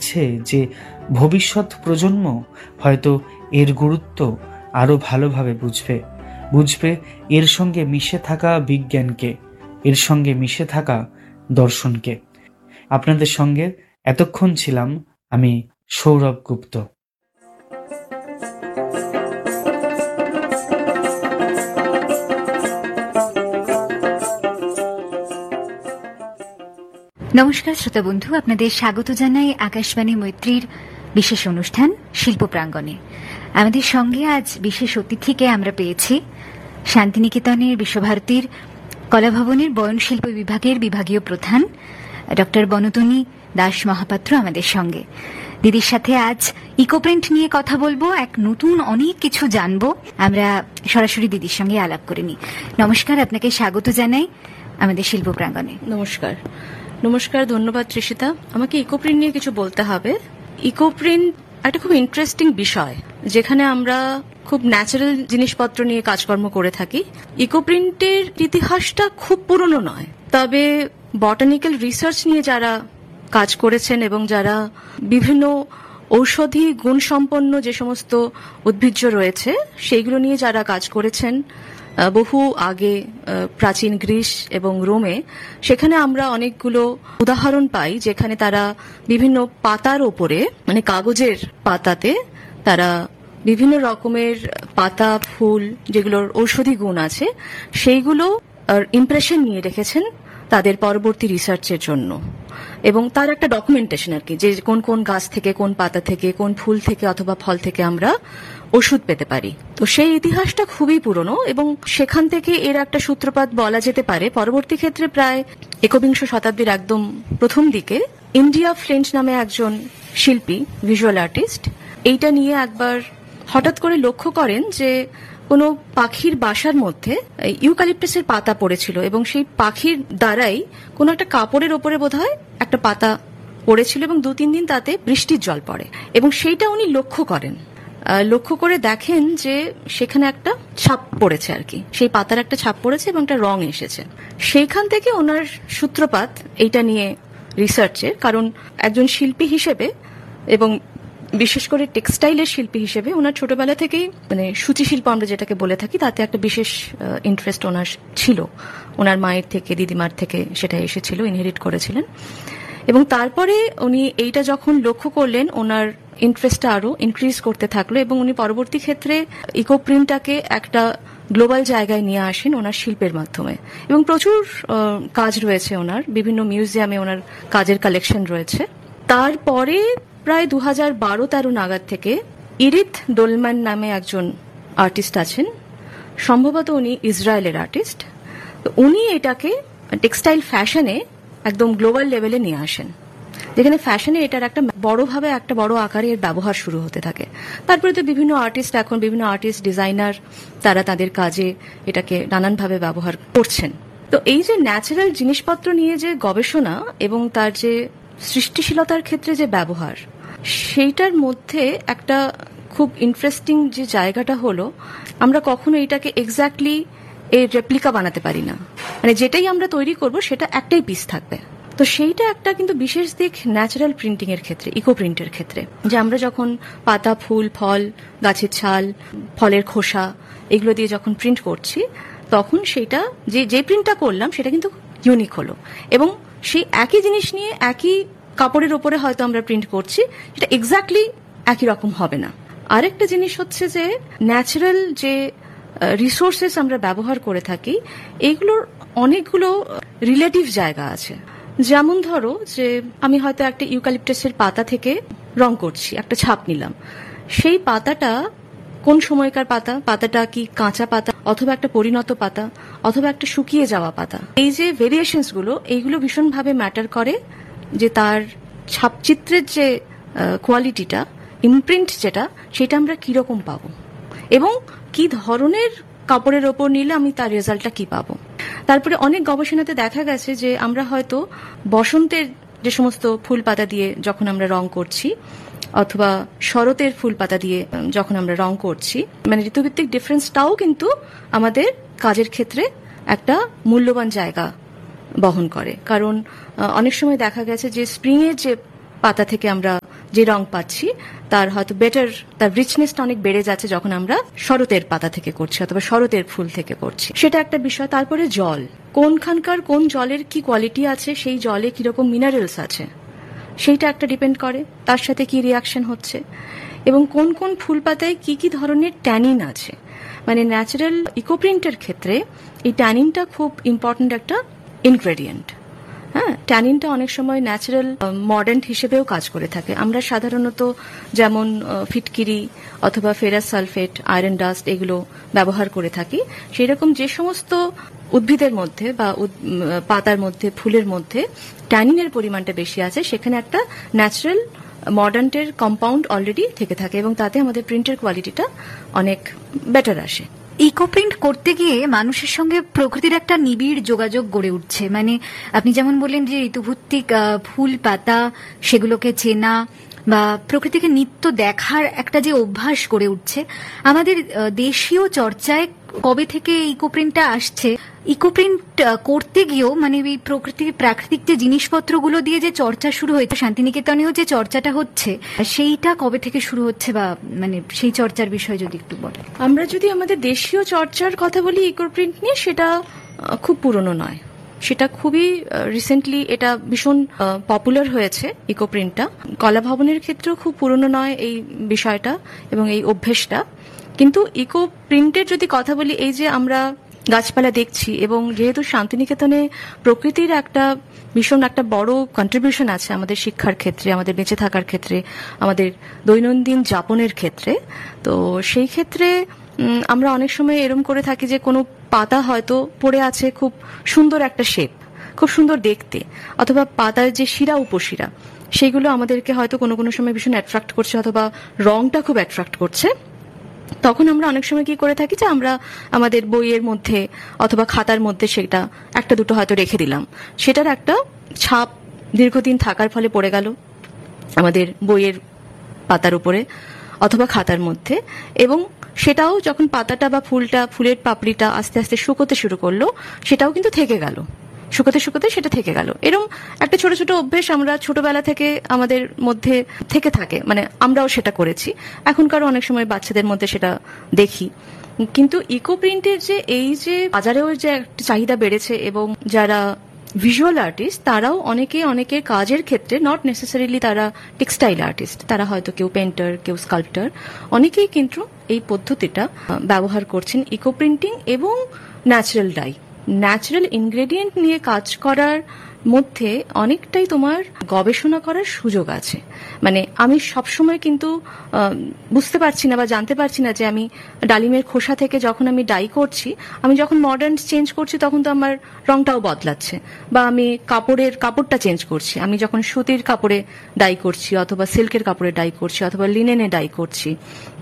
আছে যে ভবিষ্যৎ প্রজন্ম হয়তো এর গুরুত্ব আরও ভালোভাবে বুঝবে এর সঙ্গে মিশে থাকা বিজ্ঞানকে, এর সঙ্গে মিশে থাকা দর্শনকে। আপনাদের সঙ্গে এতক্ষণ ছিলাম আমি সৌরভ গুপ্ত। নমস্কার শ্রোতা বন্ধু, আপনাদের স্বাগত জানাই আকাশবাণী মৈত্রীর বিশেষ অনুষ্ঠান শিল্প প্রাঙ্গণে। আমাদের সঙ্গে আজ বিশেষ অতিথিকে আমরা পেয়েছি শান্তিনিকেতনের বিশ্বভারতীর কলাভবনের বয়নশিল্প বিভাগের বিভাগীয় প্রধান ডক্টর বনতনী দাস মহাপাত্র আমাদের সঙ্গে। দিদির সাথে আজ ইকোপ্রিন্ট নিয়ে কথা বলবো, এক নতুন অনেক কিছু জানবো। আমরা সরাসরি দিদির সঙ্গে আলাপ করে নিই। নমস্কার, আপনাকে স্বাগত জানাই আমাদের শিল্প প্রাঙ্গণে। নমস্কার, ধন্যবাদ তৃষিতা। আমাকে ইকোপ্রিন্ট নিয়ে কিছু বলতে হবে। ইকোপ্রিন্ট একটা খুব ইন্টারেস্টিং বিষয়, যেখানে আমরা খুব ন্যাচারাল জিনিসপত্র নিয়ে কাজকর্ম করে থাকি। ইকোপ্রিন্টের ইতিহাসটা খুব পুরনো নয়, তবে বটানিক্যাল রিসার্চ নিয়ে যারা কাজ করেছেন এবং যারা বিভিন্ন ঔষধি গুণসম্পন্ন যে সমস্ত উদ্ভিজ্জ রয়েছে সেইগুলো নিয়ে যারা কাজ করেছেন বহু আগে, প্রাচীন গ্রিস এবং রোমে, সেখানে আমরা অনেকগুলো উদাহরণ পাই যেখানে তারা বিভিন্ন পাতার ওপরে, মানে কাগজের পাতাতে, তারা বিভিন্ন রকমের পাতা, ফুল যেগুলোর ঔষধি গুণ আছে সেইগুলো ইমপ্রেশন নিয়ে রেখেছেন তাদের পরবর্তী রিসার্চের জন্য, এবং তার একটা ডকুমেন্টেশন আর কি, যে কোন কোন গাছ থেকে, কোন পাতা থেকে, কোন ফুল থেকে অথবা ফল থেকে আমরা ওষুধ পেতে পারি। তো সেই ইতিহাসটা খুবই পুরনো এবং সেখান থেকে এর একটা সূত্রপাত বলা যেতে পারে পরবর্তী ক্ষেত্রে প্রায় একবিংশ শতাব্দীর একদম প্রথম দিকে ইন্ডিয়া ফ্লিন্ট নামে একজন শিল্পী, ভিজুয়াল আর্টিস্ট, এইটা নিয়ে একবার হঠাৎ করে লক্ষ্য করেন যে কোনো পাখির বাসার মধ্যে ইউক্যালিপটাসের পাতা পড়েছিল এবং সেই পাখির দ্বারাই কোনো একটা কাপড়ের ওপরে বোধহয় একটা পাতা পড়েছিল এবং 2-3 দিন তাতে বৃষ্টির জল পড়ে, এবং সেইটা উনি লক্ষ্য করে দেখেন যে সেখানে একটা ছাপ পড়েছে আর কি, সেই পাতার একটা ছাপ পড়েছে এবং একটা রং এসেছে। সেইখান থেকে ওনার সূত্রপাত এইটা নিয়ে রিসার্চের, কারণ একজন শিল্পী হিসেবে এবং বিশেষ করে টেক্সটাইলের শিল্পী হিসেবে ওনার ছোটবেলা থেকেই, মানে সূচি শিল্প আমরা যেটাকে বলে থাকি, তাতে একটা বিশেষ ইন্টারেস্ট ওনার ছিল। ওনার মায়ের থেকে, দিদিমার থেকে সেটা এসেছিল, ইনহেরিট করেছিলেন। এবং তারপরে উনি এইটা যখন লক্ষ্য করলেন, ওনার ইন্টারেস্টটা আরো ইনক্রিজ করতে থাকলো এবং উনি পরবর্তী ক্ষেত্রে ইকোপ্রিন্টটাকে একটা গ্লোবাল জায়গায় নিয়ে আসেন ওনার শিল্পের মাধ্যমে। এবং প্রচুর কাজ রয়েছে ওনার, বিভিন্ন মিউজিয়ামে ওনার কাজের কালেকশন রয়েছে। তারপরে প্রায় 2012-13 নাগাদ থেকে ইরিথ ডোলম্যান নামে একজন আর্টিস্ট আছেন, সম্ভবত উনি ইসরায়েলের আর্টিস্ট। তো উনি এটাকে টেক্সটাইল ফ্যাশনে একদম গ্লোবাল লেভেলে নিয়ে আসেন, যেখানে ফ্যাশনে এটার একটা বড় আকারের ব্যবহার শুরু হতে থাকে। তারপরে তো বিভিন্ন আর্টিস্ট, ডিজাইনার, তারা তাদের কাজে এটাকে নানানভাবে ব্যবহার করছেন। তো এই যে ন্যাচারাল জিনিসপত্র নিয়ে যে গবেষণা এবং তার যে সৃষ্টিশীলতার ক্ষেত্রে যে ব্যবহার, সেইটার মধ্যে একটা খুব ইন্টারেস্টিং যে জায়গাটা হলো, আমরা কখনো এটাকে এক্স্যাক্টলি এর রেপ্লিকা বানাতে পারি না, মানে যেটাই আমরা তৈরি করব সেটা একটাই পিস থাকবে। তো সেইটা একটা কিন্তু বিশেষ দিক ন্যাচারাল প্রিন্টিং এর ক্ষেত্রে, ইকো প্রিন্টের ক্ষেত্রে, যে আমরা যখন পাতা, ফুল, ফল, গাছের ছাল, ফলের খোসা এগুলো দিয়ে যখন প্রিন্ট করছি, তখন সেটা যে প্রিন্টটা করলাম সেটা কিন্তু ইউনিক হলো, এবং সেই একই জিনিস নিয়ে একই কাপড়ের ওপরে হয়তো আমরা প্রিন্ট করছি, সেটা এক্স্যাক্টলি একই রকম হবে না। আরেকটা জিনিস হচ্ছে যে ন্যাচারাল যে রিসোর্সেস আমরা ব্যবহার করে থাকি, এইগুলোর অনেকগুলো রিলেটিভ জায়গা আছে। যেমন ধরো যে আমি হয়তো একটা ইউক্যালিপটাসের পাতা থেকে রং করছি, একটা ছাপ নিলাম, সেই পাতাটা কোন সময়কার পাতাটা কি কাঁচা পাতা অথবা একটা পরিণত পাতা অথবা একটা শুকিয়ে যাওয়া পাতা, এই যে ভেরিয়েশনস গুলো, এইগুলো ভীষণভাবে ম্যাটার করে যে তার ছাপচিত্রের যে কোয়ালিটিটা, ইমপ্রিন্ট যেটা, সেটা আমরা কিরকম পাবো এবং কি ধরনের কাপড়ের ওপর নিলে আমি তার রেজাল্টটা কি পাবো। তারপরে অনেক গবেষণাতে দেখা গেছে যে আমরা হয়তো বসন্তের যে সমস্ত ফুল পাতা দিয়ে যখন আমরা রং করছি, অথবা শরতের ফুল পাতা দিয়ে যখন আমরা রং করছি, মানে ঋতুভিত্তিক ডিফারেন্সটাও কিন্তু আমাদের কাজের ক্ষেত্রে একটা মূল্যবান জায়গা বহন করে। কারণ অনেক সময় দেখা গেছে যে স্প্রিং এর যে পাতা থেকে আমরা যে রং পাচ্ছি তার হয়তো বেটার, তার রিচনেসটা অনেক বেড়ে যাচ্ছে যখন আমরা শরতের পাতা থেকে করছি অথবা শরতের ফুল থেকে করছি। সেটা একটা বিষয়। তারপরে জল, কোনখানকার কোন জলের কি কোয়ালিটি আছে, সেই জলে কিরকম মিনারেলস আছে সেইটা একটা ডিপেন্ড করে, তার সাথে কি রিয়াকশন হচ্ছে, এবং কোন কোন ফুল পাতায় কি কি ধরনের ট্যানিন আছে। মানে ন্যাচারাল ইকোপ্রিন্টের ক্ষেত্রে এই ট্যানিনটা খুব ইম্পর্ট্যান্ট একটা ইনগ্রেডিয়েন্ট। হ্যাঁ, ট্যানিনটা অনেক সময় ন্যাচারাল মর্ডেন্ট হিসেবেও কাজ করে থাকে। আমরা সাধারণত যেমন ফিটকিরি অথবা ফেরাস সালফেট, আয়রন ডাস্ট এগুলো ব্যবহার করে থাকি, সেই রকম যে সমস্ত উদ্ভিদের মধ্যে বা পাতার মধ্যে, ফুলের মধ্যে ট্যানিনের পরিমাণটা বেশি আছে, সেখানে একটা ন্যাচারাল মর্ডেন্টের কম্পাউন্ড অলরেডি থেকে থাকে এবং তাতে আমাদের প্রিন্টের কোয়ালিটিটা অনেক বেটার আসে। ইকোপ্রিন্ট করতে গিয়ে মানুষের সঙ্গে প্রকৃতির একটা নিবিড় যোগাযোগ গড়ে উঠছে। মানে আপনি যেমন বললেন যে ঋতুভিত্তিক ফুল পাতা, সেগুলোকে চেনা বা প্রকৃতিকে নিত্য দেখার একটা যে অভ্যাস গড়ে উঠছে, আমাদের দেশীয় চর্চায় কবে থেকে ইকোপ্রিন্টটা আসছে? ইকোপ্রিন্ট করতে গিয়েও মানে এই প্রাকৃতিক যে জিনিসপত্রগুলো দিয়ে যে চর্চা শুরু হয়েছে, শান্তিনিকেতনেও যে চর্চাটা হচ্ছে, সেইটা কবে থেকে শুরু হচ্ছে বা মানে সেই চর্চার বিষয়ে যদি একটু বলেন। আমরা যদি আমাদের দেশীয় চর্চার কথা বলি ইকোপ্রিন্ট নিয়ে, সেটা খুব পুরনো নয়, সেটা খুবই রিসেন্টলি এটা ভীষণ পপুলার হয়েছে ইকোপ্রিন্টটা। কলা ভবনের ক্ষেত্রেও খুব পুরনো নয় এই বিষয়টা এবং এই অভ্যেসটা। কিন্তু ইকো প্রিন্টের যদি কথা বলি, এই যে আমরা গাছপালা দেখছি এবং যেহেতু শান্তিনিকেতনে প্রকৃতির একটা ভীষণ একটা বড় কন্ট্রিবিউশন আছে আমাদের শিক্ষার ক্ষেত্রে, আমাদের বেঁচে থাকার ক্ষেত্রে, আমাদের দৈনন্দিন যাপনের ক্ষেত্রে, তো সেই ক্ষেত্রে আমরা অনেক সময় এরম করে থাকি যে কোনো পাতা হয়তো পড়ে আছে, খুব সুন্দর একটা শেপ, খুব সুন্দর দেখতে, অথবা পাতার যে শিরা উপশিরা সেগুলো আমাদেরকে হয়তো কোনো কোনো সময় ভীষণ অ্যাট্রাক্ট করছে অথবা রংটা খুব অ্যাট্রাক্ট করছে। তখন আমরা অনেক সময় কি করে থাকি যে আমরা আমাদের বইয়ের মধ্যে অথবা খাতার মধ্যে সেটা একটা দুটো হয়তো রেখে দিলাম, সেটার একটা ছাপ দীর্ঘদিন থাকার ফলে পড়ে গেল আমাদের বইয়ের পাতার উপরে অথবা খাতার মধ্যে, এবং সেটাও যখন পাতাটা বা ফুলের পাপড়িটা আস্তে আস্তে শুকোতে শুরু করলো, সেটাও কিন্তু থেকে গেল, শুকোতে শুকোতে সেটা থেকে গেল। এরকম একটা ছোট ছোট অভ্যেস আমরা ছোটবেলা থেকে আমাদের মধ্যে থেকে থাকে, মানে আমরাও সেটা করেছি, এখনকার অনেক সময় বাচ্চাদের মধ্যে সেটা দেখি। কিন্তু ইকো প্রিন্টের যে এই যে বাজারেও যে একটা চাহিদা বেড়েছে এবং যারা ভিজুয়াল আর্টিস্ট তারাও অনেকের কাজের ক্ষেত্রে, নট নেসেসারিলি তারা টেক্সটাইল আর্টিস্ট, তারা হয়তো কেউ পেন্টার, কেউ স্কাল্পটার, অনেকেই কিন্তু এই পদ্ধতিটা ব্যবহার করছেন ইকো প্রিন্টিং এবং ন্যাচারাল ডাই, ন্যাচারাল ইনগ্রেডিয়েন্ট নিয়ে কাজ করার মধ্যে অনেকটাই তোমার গবেষণা করার সুযোগ আছে। মানে আমি সবসময় কিন্তু বুঝতে পারছি না বা জানতে পারছি না যে আমি ডালিমের খোসা থেকে যখন আমি ডাই করছি, আমি যখন মডার্ন চেঞ্জ করছি তখন তো আমার রংটাও বদলাচ্ছে, বা আমি কাপড়টা চেঞ্জ করছি, আমি যখন সুতির কাপড়ে ডাই করছি অথবা সিল্কের কাপড়ে ডাই করছি অথবা লিনেনে ডাই করছি,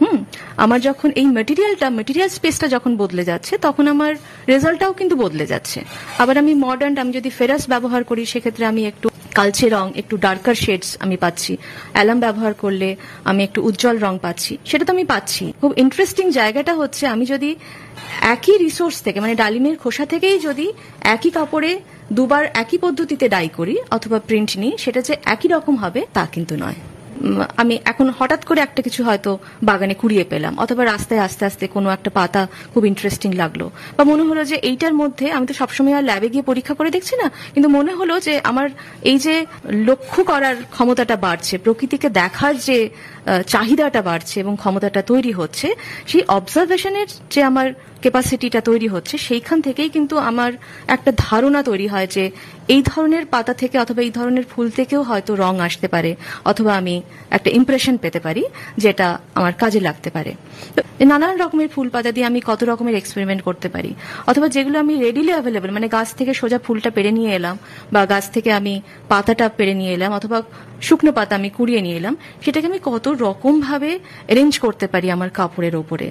আমার যখন এই মেটেরিয়াল স্পেসটা যখন বদলে যাচ্ছে, তখন আমার রেজাল্টটাও কিন্তু বদলে যাচ্ছে। আবার আমি আমি যদি ফেরাস ব্যবহার করি, সেক্ষেত্রে আমি একটু কালচে রং, একটু ডার্কার শেডস আমি পাচ্ছি। অ্যালাম ব্যবহার করলে আমি একটু উজ্জ্বল রং পাচ্ছি, সেটা তো আমি পাচ্ছি। খুব ইন্টারেস্টিং জায়গাটা হচ্ছে, আমি যদি একই রিসোর্স থেকে, মানে ডালিমের খোসা থেকেই যদি একই কাপড়ে দুবার একই পদ্ধতিতে ডাই করি অথবা প্রিন্ট নিই, সেটা যে একই রকম হবে তা কিন্তু নয়। আমি এখন হঠাৎ করে একটা কিছু হয়তো বাগানে কুড়িয়ে পেলাম, অথবা রাস্তায় আস্তে আস্তে কোনো একটা পাতা খুব ইন্টারেস্টিং লাগলো, বা মনে হলো যে এইটার মধ্যে, আমি তো সবসময় আর ল্যাবে গিয়ে পরীক্ষা করে দেখছি না, কিন্তু মনে হলো যে আমার এই যে লক্ষ্য করার ক্ষমতাটা বাড়ছে, প্রকৃতিকে দেখার যে চাহিদাটা বাড়ছে এবং ক্ষমতাটা তৈরি হচ্ছে, সেই অবজারভেশনের যে আমার ক্যাপাসিটিটা তৈরি হচ্ছে, সেইখান থেকেই কিন্তু আমার একটা ধারণা তৈরি হয় যে এই ধরনের পাতা থেকে অথবা এই ধরনের ফুল থেকেও হয়তো রং আসতে পারে, অথবা আমি একটা ইমপ্রেশন পেতে পারি যেটা আমার কাজে লাগতে পারে। নানান রকমের ফুল পাতা দিয়ে আমি কত রকমের এক্সপেরিমেন্ট করতে পারি, অথবা যেগুলো আমি রেডিলি অ্যাভেলেবল, মানে গাছ থেকে সোজা ফুলটা পেরে নিয়ে এলাম, বা গাছ থেকে আমি পাতাটা পেরে নিয়ে এলাম, অথবা শুকনো পাতা আমি কুড়িয়ে নিয়ে এলাম, সেটাকে আমি কত রকম ভাবে অ্যারেঞ্জ করতে পারি আমার কাপড়ের ওপরে,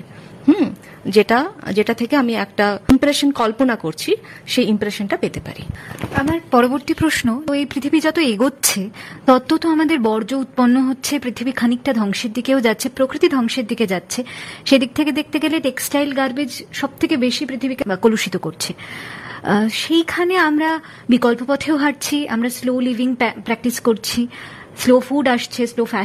যেটা থেকে আমি একটা ইমপ্রেশন কল্পনা করছি, সেই ইমপ্রেশনটা পেতে পারি। আমার পরবর্তী প্রশ্ন, এই পৃথিবী যত এগোচ্ছে তত তো আমাদের বর্জ্য উৎপন্ন হচ্ছে, পৃথিবী খানিকটা ধ্বংসের দিকেও যাচ্ছে, প্রকৃতি ধ্বংসের দিকে যাচ্ছে। সেদিক থেকে দেখতে গেলে টেক্সটাইল গার্বেজ সব থেকে বেশি পৃথিবীকে কলুষিত করছে। সেইখানে আমরা বিকল্প পথেও হাঁটছি, আমরা স্লো লিভিং প্র্যাকটিস করছি, স্লো ফুড আসছে, স্লো